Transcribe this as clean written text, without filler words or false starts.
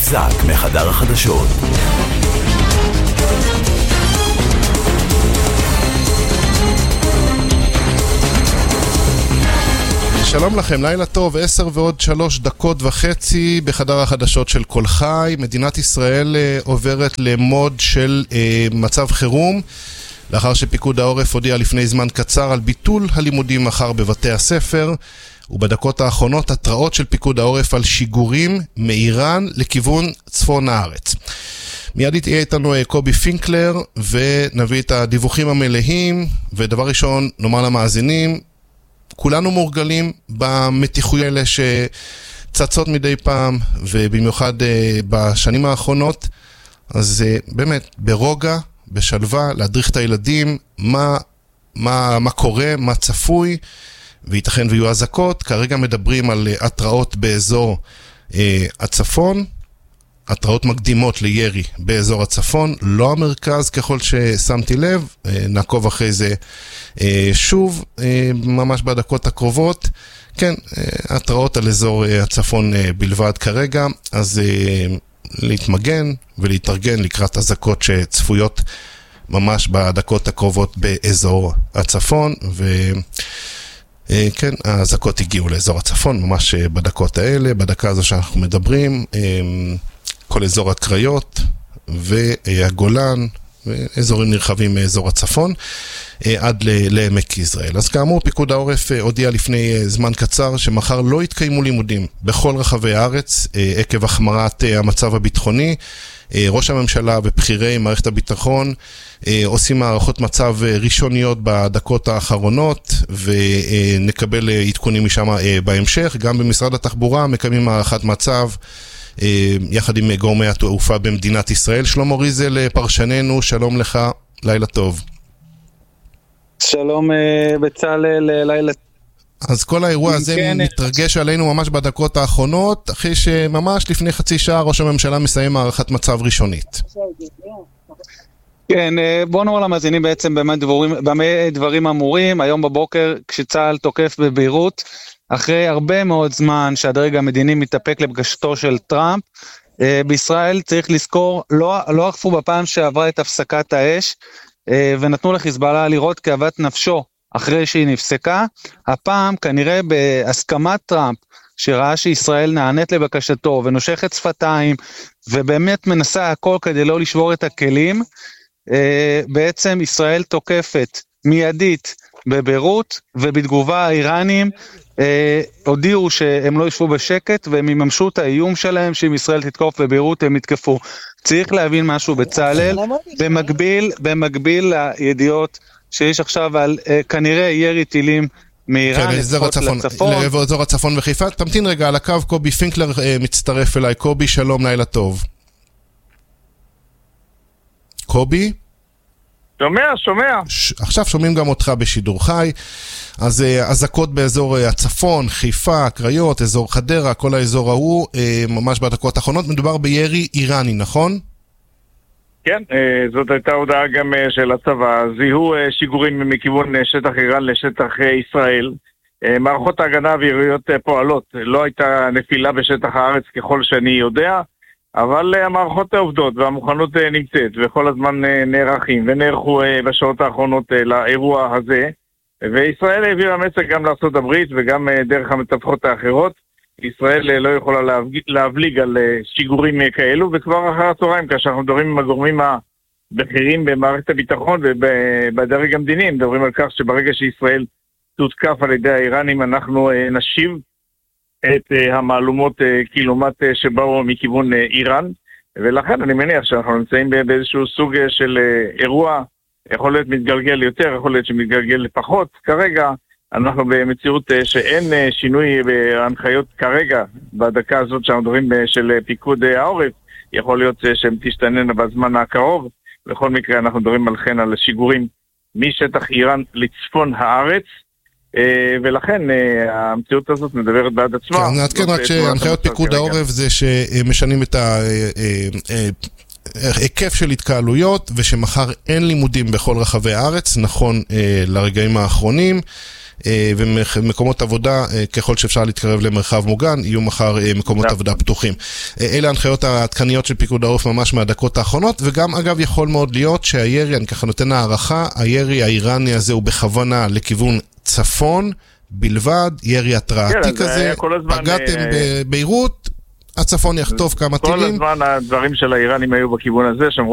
חזק מחדר החדשות. שלום לכם, לילה טוב, 10:03 בחדר החדשות של כל חי. מדינת ישראל עוברת למוד של מצב חירום, לאחר שפיקוד העורף הודיע לפני זמן קצר על ביטול הלימודים מחר בבתי הספר, ובדקות האחרונות התראות של פיקוד העורף על שיגורים מאיראן לכיוון צפון הארץ. מיד יהיה איתנו קובי פינקלר ונביא את הדיווחים המלאים, ודבר ראשון נאמר למאזינים, כולנו מורגלים במתיחויות האלה שצצות מדי פעם, ובמיוחד בשנים האחרונות, אז באמת ברוגע, בשלווה, להדריך את הילדים, מה קורה, מה צפוי, וייתכן ויהיו אזעקות. כרגע מדברים על התראות באזור הצפון, התראות מקדימות לירי באזור הצפון, לא המרכז ככל ששמתי לב, נעקוב אחרי זה שוב, ממש בדקות הקרובות. כן, התראות על אזור הצפון בלבד כרגע, אז להתמגן ולהתארגן לקראת אזעקות שצפויות ממש בדקות הקרובות באזור הצפון, וכן, האזעקות הגיעו לאזור הצפון ממש בדקות האלה, בדקה הזו שאנחנו מדברים, כל אזור הקריות והגולן, אזורים נרחבים מאזור הצפון עד לעמק יזרעאל. אז כאמור, פיקוד העורף הודיע לפני זמן קצר שמחר לא יתקיימו לימודים בכל רחבי הארץ עקב החמרת המצב הביטחוני. ראש הממשלה ובכירי מערכת הביטחון עושים מערכות מצב ראשוניות בדקות האחרונות, ונקבל עדכונים משם בהמשך. גם במשרד התחבורה מקיימים מערכת מצב יחד עם גורמי התעופה במדינת ישראל. שלמה ריזל פרשננו, שלום לך, לילה טוב. שלום בצלאל, לילה טוב. אז כל האירוע הזה מתרגש עלינו ממש בדקות האחרונות, אחרי שממש לפני חצי שעה ראש הממשלה מסיים מערכת מצב ראשונית. כן, בוא נאמר למאזינים בעצם במה דברים אמורים. היום בבוקר כשצה"ל תוקף בביירות, אחרי הרבה מאוד זמן שהדרג המדיני מתאפק לפגשתו של טראמפ, בישראל צריך לזכור, לא אכפו בפעם שעברה את הפסקת האש, ונתנו לחיזבאללה לראות כאוות נפשו אחרי שהיא נפסקה. הפעם כנראה בהסכמת טראמפ, שראה שישראל נענית לבקשתו ונושכת שפתיים, ובאמת מנסה הכל כדי לא לשבור את הכלים, בעצם ישראל תוקפת מיידית בביירות, ובתגובה האיראנים הודיעו שהם לא ישבו בשקט, והם יממשו את האיום שלהם שאם ישראל תתקוף בביירות הם יתקפו. צריך להבין משהו בצלאל, במקביל לידיעות שיש עכשיו על כנראה ירי טילים מאיראן לאזור הצפון וחיפה. תמתין רגע על הקו, קובי פינקלר מצטרף אליי. קובי, שלום, לילה טוב. קובי? שומע. עכשיו שומעים גם אותך בשידור חי. אז אזעקות באזור הצפון, חיפה, קריות, אזור חדרה, כל האזור ההוא, ממש בדקות האחרונות. מדובר בירי איראני, נכון? כן, זאת הייתה הודעה גם של הצבא. זיהו שיגורים מכיוון שטח איראן לשטח ישראל. מערכות ההגנה האוויריות פועלות. לא הייתה נפילה בשטח הארץ ככל שאני יודע, אבל המערכות עובדות והמוכנות נמצאת, וכל הזמן נערכים ונערכו בשעות האחרונות לאירוע הזה. וישראל העבירה מסר גם לארצות הברית וגם דרך המתווכות האחרות. ישראל לא יכולה להבליג על שיגורים כאלו, וכבר אחר הצהריים, כאשר אנחנו מדברים עם הגורמים הבכירים במערכת הביטחון ובדרג המדיני, מדברים על כך שברגע שישראל תותקף על ידי האיראנים, אנחנו נשיב את המעלומות קילומט שבאו מכיוון איראן, ולכן אני מניח שאנחנו נמצאים באיזשהו סוג של אירוע, יכול להיות מתגלגל יותר, יכול להיות שמתגלגל לפחות. כרגע אנחנו במציאות שאין שינוי בהנחיות כרגע, בדקה הזאת שאנחנו מדברים של פיקוד העורף, יכול להיות שהן תשתננה בזמן הקרוב. בכל מקרה אנחנו מדברים על שיגורים משטח איראן לצפון הארץ, ולכן המציאות הזאת מדברת בעד עצמה. כן, נעדכן רק שהנחיות פיקוד העורף זה שמשנים את היקף של התקהלויות, ושמחר אין לימודים בכל רחבי הארץ, נכון לרגעים האחרונים. ומקומות עבודה, ככל שאפשר להתקרב למרחב מוגן, יהיו מחר מקומות עבודה פתוחים. אלה ההנחיות העדכניות של פיקוד העורף ממש מהדקות האחרונות, וגם אגב יכול מאוד להיות שהירי, אני ככה נותן הערכה, הירי האיראני הזה הוא בכוונה לכיוון צפון בלבד, ירי התרעתי כזה, פגעתם בביירות, הצפון יחטוף כמה טילים. כל הזמן הדברים של האיראנים היו בכיוון הזה, שאמרו